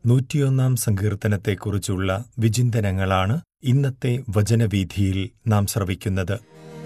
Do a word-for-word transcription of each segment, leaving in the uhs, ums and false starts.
നൂറ്റിയൊന്നാം സങ്കീർത്തനത്തെക്കുറിച്ചുള്ള വിചിന്തനങ്ങളാണ് ഇന്നത്തെ വചനവീഥിയിൽ നാം ശ്രവിക്കുന്നത്.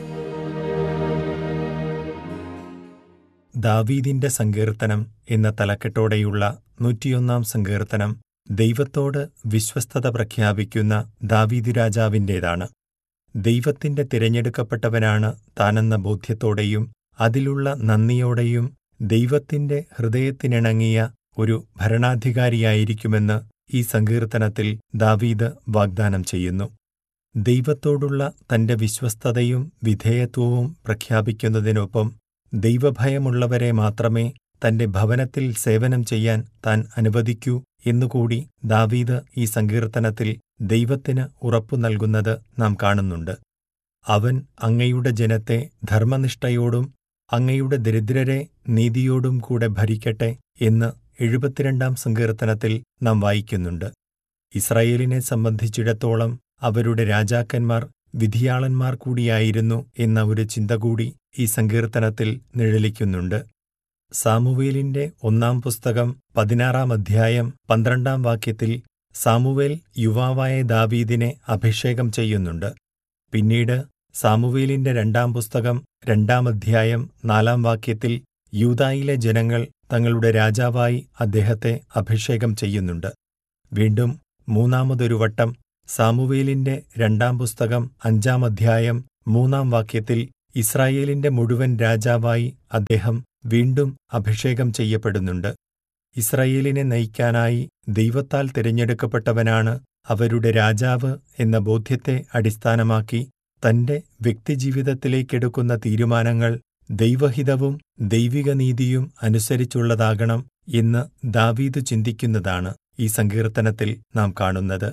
ദാവീദിന്റെ സങ്കീർത്തനം എന്ന തലക്കെട്ടോടെയുള്ള നൂറ്റിയൊന്നാം സങ്കീർത്തനം ദൈവത്തോട് വിശ്വസ്തത പ്രഖ്യാപിക്കുന്ന ദാവീദ് രാജാവിൻ്റേതാണ്. ദൈവത്തിന്റെ തിരഞ്ഞെടുക്കപ്പെട്ടവനാണ് താനെന്ന ബോധ്യത്തോടെയും അതിലുള്ള നന്ദിയോടെയും ദൈവത്തിന്റെ ഹൃദയത്തിനിണങ്ങിയ ഒരു ഭരണാധികാരിയായിരിക്കുമെന്ന് ഈ സങ്കീർത്തനത്തിൽ ദാവീദ് വാഗ്ദാനം ചെയ്യുന്നു. ദൈവത്തോടുള്ള തന്റെ വിശ്വസ്തതയും വിധേയത്വവും പ്രഖ്യാപിക്കുന്നതിനൊപ്പം ദൈവഭയമുള്ളവരെ മാത്രമേ തന്റെ ഭവനത്തിൽ സേവനം ചെയ്യാൻ താൻ അനുവദിക്കൂ എന്നുകൂടി ദാവീദ് ഈ സങ്കീർത്തനത്തിൽ ദൈവത്തിന് ഉറപ്പു നൽകുന്നത് നാം കാണുന്നുണ്ട്. അവൻ അങ്ങയുടെ ജനത്തെ ധർമ്മനിഷ്ഠയോടും അങ്ങയുടെ ദരിദ്രരെ നീതിയോടും കൂടെ ഭരിക്കട്ടെ എന്ന് എഴുപത്തിരണ്ടാം സങ്കീർത്തനത്തിൽ നാം വായിക്കുന്നുണ്ട്. ഇസ്രായേലിനെ സംബന്ധിച്ചിടത്തോളം അവരുടെ രാജാക്കന്മാർ വിധിയാളന്മാർ കൂടിയായിരുന്നു എന്ന ഒരു ചിന്ത കൂടി ഈ സങ്കീർത്തനത്തിൽ നിഴലിക്കുന്നുണ്ട്. സാമുവേലിന്റെ ഒന്നാം പുസ്തകം പതിനാറാം അധ്യായം പന്ത്രണ്ടാം വാക്യത്തിൽ സാമുവേൽ യുവാവായ ദാവീദിനെ അഭിഷേകം ചെയ്യുന്നുണ്ട്. പിന്നീട് സാമുവേലിന്റെ രണ്ടാം പുസ്തകം രണ്ടാം അധ്യായം നാലാം വാക്യത്തിൽ യൂദായിലെ ജനങ്ങൾ തങ്ങളുടെ രാജാവായി അദ്ദേഹത്തെ അഭിഷേകം ചെയ്യുന്നുണ്ട്. വീണ്ടും മൂന്നാമതൊരു വട്ടം സാമുവേലിന്റെ രണ്ടാം പുസ്തകം അഞ്ചാം അധ്യായം മൂന്നാം വാക്യത്തിൽ ഇസ്രായേലിന്റെ മുഴുവൻ രാജാവായി അദ്ദേഹം വീണ്ടും അഭിഷേകം ചെയ്യപ്പെടുന്നുണ്ട്. ഇസ്രായേലിനെ നയിക്കാനായി ദൈവത്താൽ തിരഞ്ഞെടുക്കപ്പെട്ടവനാണ് അവരുടെ രാജാവ് എന്ന ബോധ്യത്തെ അടിസ്ഥാനമാക്കി തന്റെ വ്യക്തിജീവിതത്തിലേക്കെടുക്കുന്ന തീരുമാനങ്ങൾ ദൈവഹിതവും ദൈവിക നീതിയും അനുസരിച്ചുള്ളതാകണം എന്ന് ദാവീദ് ചിന്തിക്കുന്നതാണ് ഈ സങ്കീർത്തനത്തിൽ നാം കാണുന്നത്.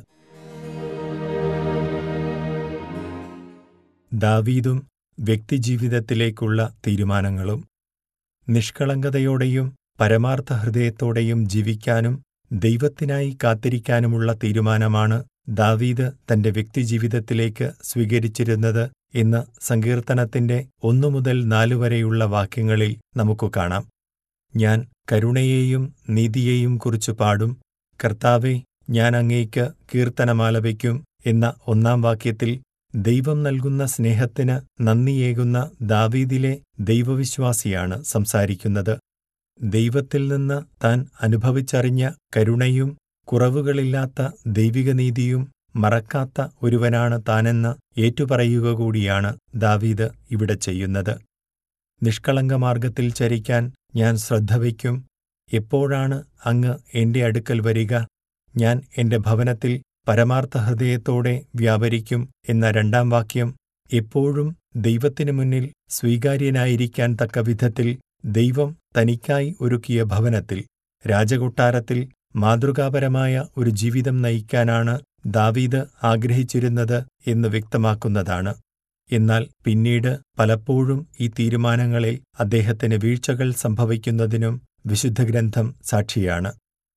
ദാവീദും വ്യക്തിജീവിതത്തിലേക്കുള്ള തീരുമാനങ്ങളും. നിഷ്കളങ്കതയോടെയും പരമാർത്ഥ ഹൃദയത്തോടെയും ജീവിക്കാനും ദൈവത്തിനായി കാത്തിരിക്കാനുമുള്ള തീരുമാനമാണ് ദാവീദ് തന്റെ വ്യക്തിജീവിതത്തിലേക്ക് സ്വീകരിച്ചിരുന്നത് എന്ന് സങ്കീർത്തനത്തിന്റെ ഒന്നു മുതൽ നാലു വരെയുള്ള വാക്യങ്ങളിൽ നമുക്കു കാണാം. ഞാൻ കരുണയെയും നീതിയെയും കുറിച്ചു പാടും, കർത്താവേ, ഞാൻ അങ്ങേക്ക് കീർത്തനമാലപിക്കും എന്ന ഒന്നാം വാക്യത്തിൽ ദൈവം നൽകുന്ന സ്നേഹത്തിന് നന്ദിയേകുന്ന ദാവീദിലെ ദൈവവിശ്വാസിയാണ് സംസാരിക്കുന്നത്. ദൈവത്തിൽ നിന്ന് താൻ അനുഭവിച്ചറിഞ്ഞ കരുണയും കുറവുകളില്ലാത്ത ദൈവികനീതിയും മറക്കാത്ത ഒരുവനാണ് താനെന്ന് ഏറ്റുപറയുക കൂടിയാണ് ദാവീദ് ഇവിടെ ചെയ്യുന്നത്. നിഷ്കളങ്കമാർഗത്തിൽ ചരിക്കാൻ ഞാൻ ശ്രദ്ധവയ്ക്കും. എപ്പോഴാണ് അങ്ങ് എന്റെ അടുക്കൽ വരിക? ഞാൻ എന്റെ ഭവനത്തിൽ പരമാർത്ഥ ഹൃദയത്തോടെ വ്യാപരിക്കും എന്ന രണ്ടാം വാക്യം എപ്പോഴും ദൈവത്തിനു മുന്നിൽ സ്വീകാര്യനായിരിക്കാൻ തക്ക വിധത്തിൽ ദൈവം തനിക്കായി ഒരുക്കിയ ഭവനത്തിൽ, രാജകൊട്ടാരത്തിൽ മാതൃകാപരമായ ഒരു ജീവിതം നയിക്കാനാണ് ദാവീദ് ആഗ്രഹിച്ചിരുന്നത് എന്ന് വ്യക്തമാക്കുന്നതാണ്. എന്നാൽ പിന്നീട് പലപ്പോഴും ഈ തീരുമാനങ്ങളിൽ അദ്ദേഹത്തിന് വീഴ്ചകൾ സംഭവിക്കുന്നതിനും വിശുദ്ധഗ്രന്ഥം സാക്ഷിയാണ്.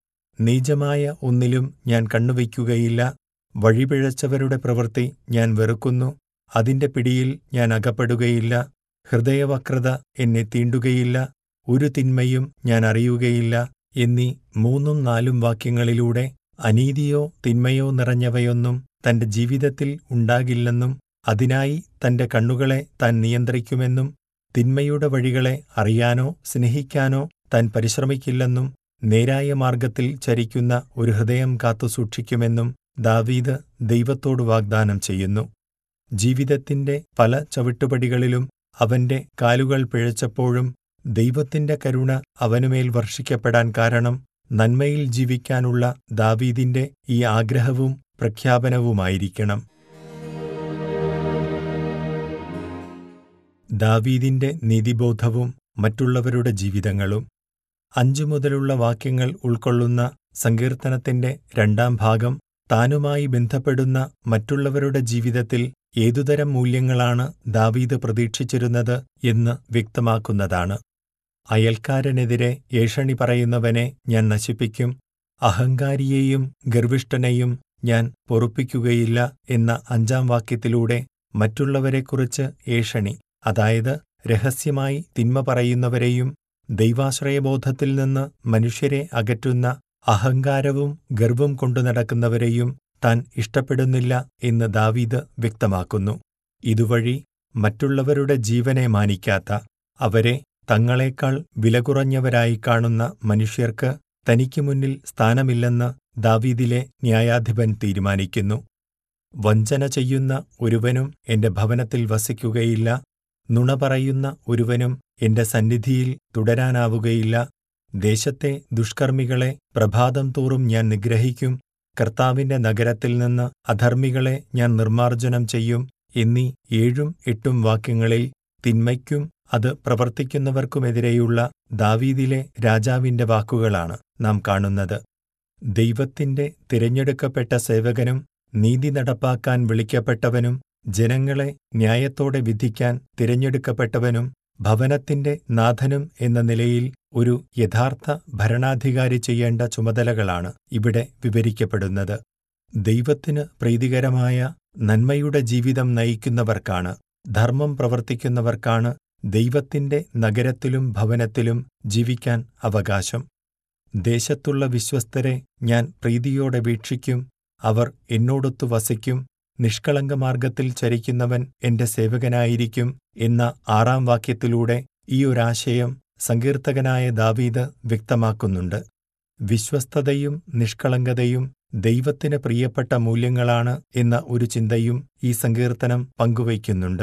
നീചമായ ഒന്നിലും ഞാൻ കണ്ണുവയ്ക്കുകയില്ല, വഴിപിഴച്ചവരുടെ പ്രവൃത്തി ഞാൻ വെറുക്കുന്നു, അതിന്റെ പിടിയിൽ ഞാൻ അകപ്പെടുകയില്ല, ഹൃദയവക്രത എന്നെ തീണ്ടുകയില്ല, ഒരു തിന്മയും ഞാൻ അറിയുകയില്ല എന്നീ മൂന്നും നാലും വാക്യങ്ങളിലൂടെ അനീതിയോ തിന്മയോ നിറഞ്ഞവയൊന്നും തന്റെ ജീവിതത്തിൽ ഉണ്ടാകില്ലെന്നും അതിനായി തന്റെ കണ്ണുകളെ താൻ നിയന്ത്രിക്കുമെന്നും തിന്മയുടെ വഴികളെ അറിയാനോ സ്നേഹിക്കാനോ താൻ പരിശ്രമിക്കില്ലെന്നും നേരായ മാർഗത്തിൽ ചരിക്കുന്ന ഒരു ഹൃദയം കാത്തുസൂക്ഷിക്കുമെന്നും ദാവീദ് ദൈവത്തോട് വാഗ്ദാനം ചെയ്യുന്നു. ജീവിതത്തിന്റെ പല ചവിട്ടുപടികളിലും അവന്റെ കാലുകൾ പിഴച്ചപ്പോഴും ദൈവത്തിന്റെ കരുണ അവനുമേൽ വർഷിക്കപ്പെടാൻ കാരണം നന്മയിൽ ജീവിക്കാനുള്ള ദാവീദിന്റെ ഈ ആഗ്രഹവും പ്രഖ്യാപനവുമായിരിക്കണം. ദാവീദിന്റെ നീതിബോധവും മറ്റുള്ളവരുടെ ജീവിതങ്ങളും. അഞ്ചു മുതലുള്ള വാക്യങ്ങൾ ഉൾക്കൊള്ളുന്ന സങ്കീർത്തനത്തിന്റെ രണ്ടാം ഭാഗം താനുമായി ബന്ധപ്പെടുന്ന മറ്റുള്ളവരുടെ ജീവിതത്തിൽ ഏതുതരം മൂല്യങ്ങളാണ് ദാവീദ് പ്രതീക്ഷിച്ചിരുന്നത് എന്ന് വ്യക്തമാക്കുന്നതാണ്. അയൽക്കാരനെതിരെ ഏഷണി പറയുന്നവനെ ഞാൻ നശിപ്പിക്കും, അഹങ്കാരിയെയും ഗർവിഷ്ഠനെയും ഞാൻ പൊറുപ്പിക്കുകയില്ല എന്ന അഞ്ചാം വാക്യത്തിലൂടെ മറ്റുള്ളവരെക്കുറിച്ച് ഏഷണി, അതായത് രഹസ്യമായി തിന്മ പറയുന്നവരെയും ദൈവാശ്രയബോധത്തിൽ നിന്ന് മനുഷ്യരെ അകറ്റുന്ന അഹങ്കാരവും ഗർവം കൊണ്ടു നടക്കുന്നവരെയും താൻ ഇഷ്ടപ്പെടുന്നില്ല എന്ന് ദാവീദ് വ്യക്തമാക്കുന്നു. ഇതുവഴി മറ്റുള്ളവരുടെ ജീവനെ മാനിക്കാത്ത, അവരെ തങ്ങളെക്കാൾ വിലകുറഞ്ഞവരായി കാണുന്ന മനുഷ്യർക്ക് തനിക്കു മുന്നിൽ സ്ഥാനമില്ലെന്ന് ദാവീദിലെ ന്യായാധിപൻ തീരുമാനിക്കുന്നു. വഞ്ചന ചെയ്യുന്ന ഒരുവനും എന്റെ ഭവനത്തിൽ വസിക്കുകയില്ല, നുണ പറയുന്ന ഒരുവനും എന്റെ സന്നിധിയിൽ തുടരാനാവുകയില്ല. ദേശത്തെ ദുഷ്കർമ്മികളെ പ്രഭാതം തോറും ഞാൻ നിഗ്രഹിക്കും, കർത്താവിന്റെ നഗരത്തിൽ നിന്ന് അധർമ്മികളെ ഞാൻ നിർമ്മാർജ്ജനം ചെയ്യും എന്നീ ഏഴും എട്ടും വാക്യങ്ങളിൽ തിന്മയ്ക്കും അത് പ്രവർത്തിക്കുന്നവർക്കുമെതിരെയുള്ള ദാവീദിലെ രാജാവിന്റെ വാക്കുകളാണ് നാം കാണുന്നത്. ദൈവത്തിന്റെ തിരഞ്ഞെടുക്കപ്പെട്ട സേവകനും നീതി നടപ്പാക്കാൻ വിളിക്കപ്പെട്ടവനും ജനങ്ങളെ ന്യായത്തോടെ വിധിക്കാൻ തിരഞ്ഞെടുക്കപ്പെട്ടവനും ഭവനത്തിന്റെ നാഥനും എന്ന നിലയിൽ ഒരു യഥാർത്ഥ ഭരണാധികാരി ചെയ്യേണ്ട ചുമതലകളാണ് ഇവിടെ വിവരിക്കപ്പെടുന്നത്. ദൈവത്തിന് പ്രീതികരമായ നന്മയുടെ ജീവിതം നയിക്കുന്നവർക്കാണ്, ധർമ്മം പ്രവർത്തിക്കുന്നവർക്കാണ് ദൈവത്തിന്റെ നഗരത്തിലും ഭവനത്തിലും ജീവിക്കാൻ അവകാശം. ദേശത്തുള്ള വിശ്വസ്തരെ ഞാൻ പ്രീതിയോടെ വീക്ഷിക്കും, അവർ എന്നോടൊത്തു വസിക്കും, നിഷ്കളങ്കമാർഗത്തിൽ ചരിക്കുന്നവൻ എന്റെ സേവകനായിരിക്കും എന്ന ആറാം വാക്യത്തിലൂടെ ഈ ഒരാശയം സങ്കീർത്തകനായ ദാവീദ് വ്യക്തമാക്കുന്നുണ്ട്. വിശ്വസ്തതയും നിഷ്കളങ്കതയും ദൈവത്തിന് പ്രിയപ്പെട്ട മൂല്യങ്ങളാണ് എന്ന ഒരു ചിന്തയും ഈ സങ്കീർത്തനം പങ്കുവയ്ക്കുന്നുണ്ട്.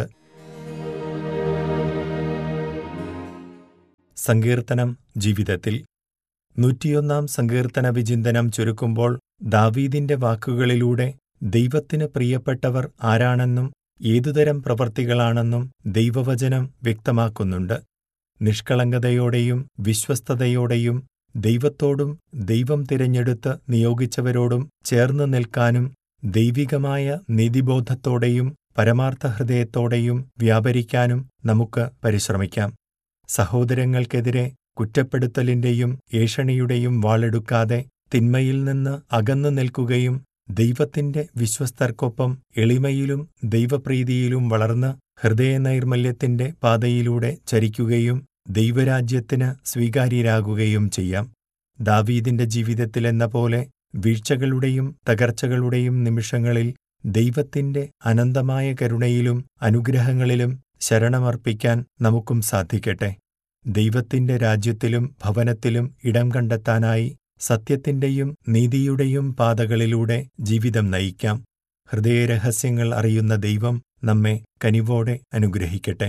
സങ്കീർത്തനം ജീവിതത്തിൽ. നൂറ്റിയൊന്നാം സങ്കീർത്തന വിചിന്തനം ചുരുക്കുമ്പോൾ ദാവീദിന്റെ വാക്കുകളിലൂടെ ദൈവത്തിന് പ്രിയപ്പെട്ടവർ ആരാണെന്നും ഏതുതരം പ്രവർത്തികളാണെന്നും ദൈവവചനം വ്യക്തമാക്കുന്നുണ്ട്. നിഷ്കളങ്കതയോടെയും വിശ്വസ്തതയോടെയും ദൈവത്തോടും ദൈവം തിരഞ്ഞെടുത്ത് നിയോഗിച്ചവരോടും ചേർന്ന് നിൽക്കാനും ദൈവികമായ നീതിബോധത്തോടെയും പരമാർത്ഥഹൃദയത്തോടെയും വ്യാപരിക്കാനും നമുക്ക് പരിശ്രമിക്കാം. സഹോദരങ്ങൾക്കെതിരെ കുറ്റപ്പെടുത്തലിന്റെയും ഏഷണിയുടെയും വാളെടുക്കാതെ തിന്മയിൽ നിന്ന് അകന്നു നിൽക്കുകയും ദൈവത്തിന്റെ വിശ്വസ്തർക്കൊപ്പം എളിമയിലും ദൈവപ്രീതിയിലും വളർന്ന് ഹൃദയനൈർമല്യത്തിന്റെ പാതയിലൂടെ ചരിക്കുകയും ദൈവരാജ്യത്തിന് സ്വീകാര്യരാകുകയും ചെയ്യാം. ദാവീദിന്റെ ജീവിതത്തിലെന്ന പോലെ വീഴ്ചകളുടെയും തകർച്ചകളുടെയും നിമിഷങ്ങളിൽ ദൈവത്തിന്റെ അനന്തമായ കരുണയിലും അനുഗ്രഹങ്ങളിലും ശരണമർപ്പിക്കാൻ നമുക്കും സാധിക്കട്ടെ. ദൈവത്തിന്റെ രാജ്യത്തിലും ഭവനത്തിലും ഇടം കണ്ടെത്താനായി സത്യത്തിന്റെയും നീതിയുടെയും പാതകളിലൂടെ ജീവിതം നയിക്കാം. ഹൃദയരഹസ്യങ്ങൾ അറിയുന്ന ദൈവം നമ്മെ കനിവോടെ അനുഗ്രഹിക്കട്ടെ.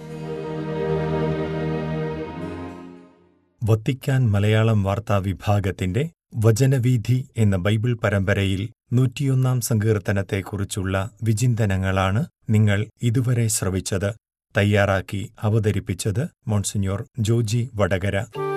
വത്തിക്കാൻ മലയാളം വാർത്താ വിഭാഗത്തിന്റെ വചനവീഥി എന്ന ബൈബിൾ പരമ്പരയിൽ നൂറ്റിയൊന്നാം സങ്കീർത്തനത്തെക്കുറിച്ചുള്ള വിചിന്തനങ്ങളാണ് നിങ്ങൾ ഇതുവരെ ശ്രവിച്ചത്. തയ്യാറാക്കി അവതരിപ്പിച്ചത് മോൺസിഞ്ഞോർ ജോജി വടകര.